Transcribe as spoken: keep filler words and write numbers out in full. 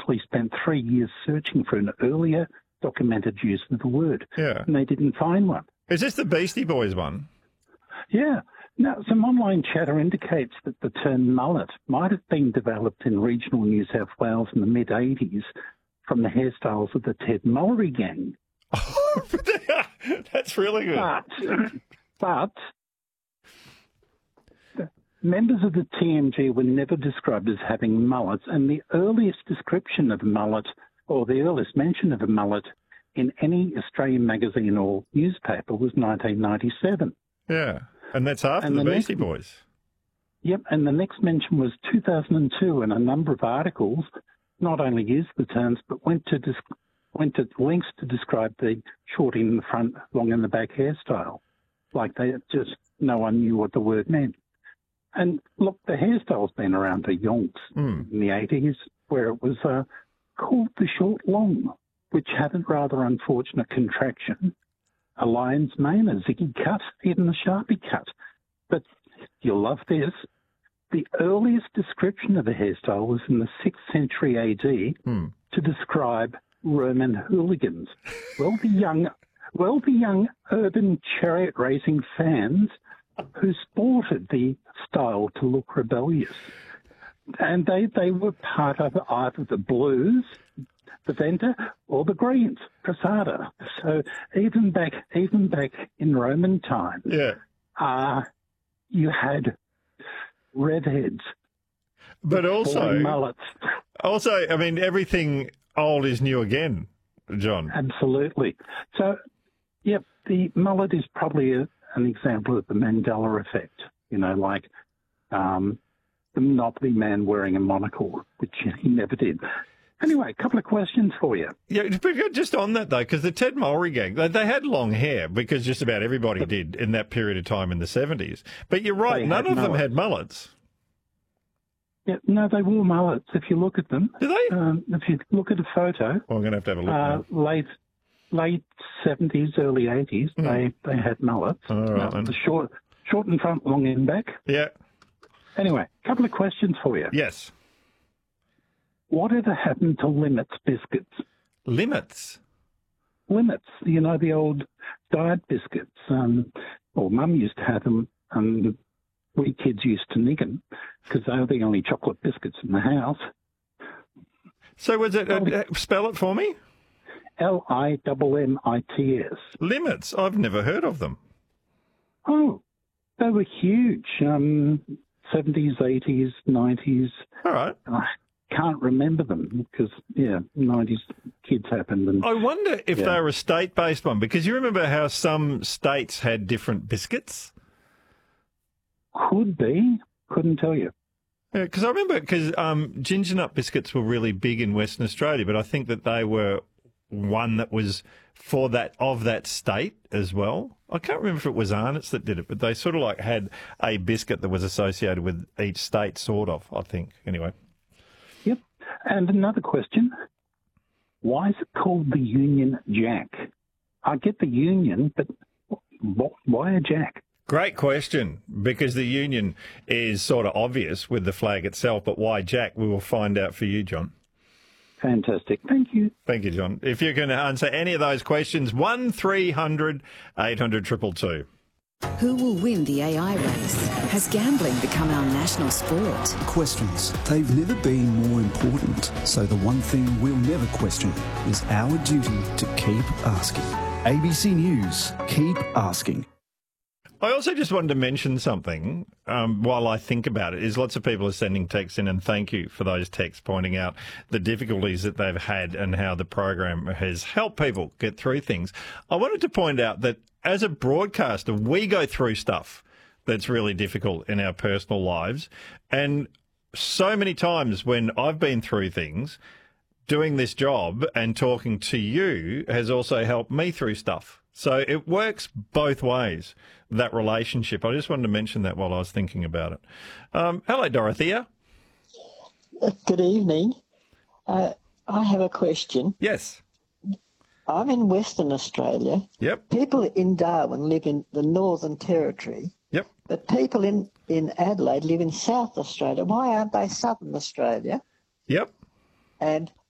actually spent three years searching for an earlier documented use of the word. Yeah. And they didn't find one. Is this the Beastie Boys one? Yeah. Now, some online chatter indicates that the term mullet might have been developed in regional New South Wales in the mid-eighties from the hairstyles of the Ted Mullery gang. That's really good. But, but members of the T M G were never described as having mullets, and the earliest description of a mullet, or the earliest mention of a mullet in any Australian magazine or newspaper was nineteen ninety-seven. Yeah, and that's after and the, the Beastie next, Boys. Yep, and the next mention was two thousand two, and a number of articles not only used the terms, but went to dis- went to lengths to describe the short in the front, long in the back hairstyle. Like they just, no one knew what the word meant. And look, the hairstyle's been around for yonks mm. in the eighties, where it was uh, called the short long, which had a rather unfortunate contraction. A lion's mane, a ziggy cut, even a sharpie cut. But you'll love this. The earliest description of a hairstyle was in the sixth century A D mm. to describe Roman hooligans. Wealthy young, wealthy young urban chariot racing fans who sported the style to look rebellious. And they, they were part of either the blues, the Venta, or the Greens, Cressada. So even back even back in Roman times, yeah. uh, you had redheads. But also, mullets. Also, I mean, everything old is new again, John. Absolutely. So, yep, the mullet is probably a, an example of the Mandela effect. You know, like um, the Monopoly man wearing a monocle, which he never did. Anyway, a couple of questions for you. Yeah, just on that, though, because the Ted Mullery gang, they, they had long hair because just about everybody did in that period of time in the seventies. But you're right, none of them had mullets. Yeah, no, they wore mullets if you look at them. Do they? Um, if you look at a photo. Well, I'm going to have to have a look uh, now. Late, late seventies, early eighties, mm. they, they had mullets. All right, uh, the short, short in front, long in back. Yeah. Anyway, a couple of questions for you. Yes. Whatever happened to Limits biscuits? Limits? Limits, you know, the old diet biscuits. Um, well, Mum used to have them, and we kids used to nick them because they were the only chocolate biscuits in the house. So was it, uh, spell it for me? L I M M I T S. Limits? I've never heard of them. Oh, they were huge. Um, seventies, eighties, nineties. All right. I can't remember them because, yeah, nineties kids happened. And I wonder if yeah. they were a state-based one, because you remember how some states had different biscuits? Could be. Couldn't tell you. Yeah, because I remember, because um, ginger nut biscuits were really big in Western Australia, but I think that they were one that was for that, of that state as well. I can't remember if it was Arnott's that did it, but they sort of like had a biscuit that was associated with each state, sort of, I think. Anyway. Yep. And another question. Why is it called the Union Jack? I get the Union, but why a Jack? Great question, because the Union is sort of obvious with the flag itself, but why Jack? We will find out for you, John. Fantastic. Thank you. Thank you, John. If you can answer any of those questions, one three hundred eight hundred two two two. Who will win the A I race? Has gambling become our national sport? Questions. They've never been more important. So the one thing we'll never question is our duty to keep asking. A B C News. Keep asking. I also just wanted to mention something um, while I think about it, is lots of people are sending texts in, and thank you for those texts pointing out the difficulties that they've had and how the program has helped people get through things. I wanted to point out that as a broadcaster, we go through stuff that's really difficult in our personal lives. And so many times when I've been through things, doing this job and talking to you has also helped me through stuff. So it works both ways, that relationship. I just wanted to mention that while I was thinking about it. Um, hello, Dorothea. Good evening. Uh, I have a question. Yes. I'm in Western Australia. Yep. People in Darwin live in the Northern Territory. Yep. But people in, in Adelaide live in South Australia. Why aren't they Southern Australia? Yep. And